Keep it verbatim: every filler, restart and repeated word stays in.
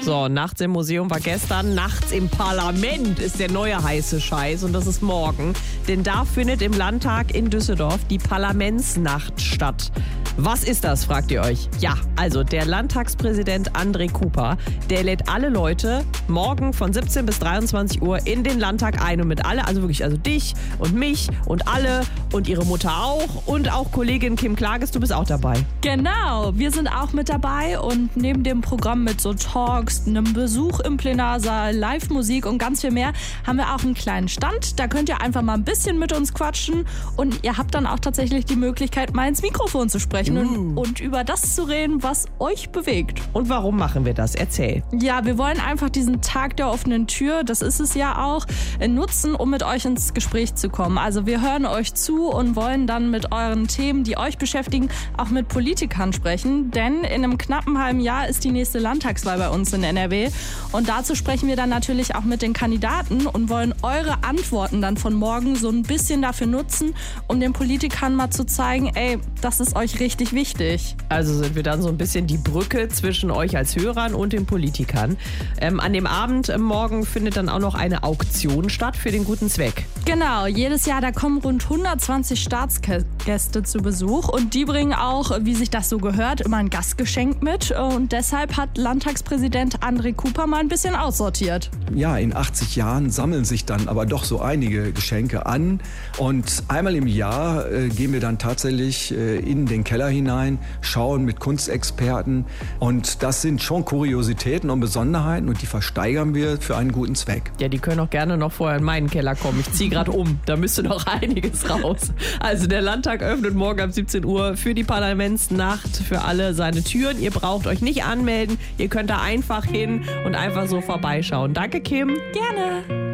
So, nachts im Museum war gestern, nachts im Parlament ist der neue heiße Scheiß und das ist morgen. Denn da findet im Landtag in Düsseldorf die Parlamentsnacht statt. Was ist das, fragt ihr euch? Ja, also der Landtagspräsident André Cooper, der lädt alle Leute morgen von siebzehn bis dreiundzwanzig Uhr in den Landtag ein und mit alle, also wirklich, also dich und mich und alle und ihre Mutter auch und auch Kollegin Kim Klages, du bist auch dabei. Genau, wir sind auch mit dabei und neben dem Programm mit so Talks, einem Besuch im Plenarsaal, Live-Musik und ganz viel mehr haben wir auch einen kleinen Stand. Da könnt ihr einfach mal ein bisschen mit uns quatschen und ihr habt dann auch tatsächlich die Möglichkeit, mal ins Mikrofon zu sprechen uh. und, und über das zu reden, was euch bewegt. Und warum machen wir das? Erzähl. Ja, wir wollen einfach diesen Tag der offenen Tür, das ist es ja auch, nutzen, um mit euch ins Gespräch zu kommen. Also wir hören euch zu und wollen dann mit euren Themen, die euch beschäftigen, auch mit Politikern sprechen. Denn in einem knappen halben Jahr ist die nächste Landtagswahl bei uns in N R W. Und dazu sprechen wir dann natürlich auch mit den Kandidaten und wollen eure Antworten dann von morgen so ein bisschen dafür nutzen, um den Politikern mal zu zeigen, ey, das ist euch richtig wichtig. Also sind wir dann so ein bisschen die Brücke zwischen euch als Hörern und den Politikern. Ähm, an dem Abend äh, morgen findet dann auch noch eine Auktion statt für den guten Zweck. Genau, jedes Jahr, da kommen rund hundertzwanzig Staatsgäste zu Besuch und die bringen auch, wie sich das so gehört, immer ein Gastgeschenk mit und deshalb hat Landtagspräsident André Cooper mal ein bisschen aussortiert. Ja, in achtzig Jahren sammeln sich dann aber doch so einige Geschenke an und einmal im Jahr äh, gehen wir dann tatsächlich äh, in den Keller hinein, schauen mit Kunstexperten und das sind schon Kuriositäten und Besonderheiten und die versteigern wir für einen guten Zweck. Ja, die können auch gerne noch vorher in meinen Keller kommen. Ich ziehe gerade um, da müsste noch einiges raus. Also der Landtag öffnet morgen ab siebzehn Uhr für die Parlamentsnacht für alle seine Türen. Ihr braucht euch nicht anmelden, ihr könnt da einfach hin und einfach so vorbeischauen. Danke, Kim. Gerne.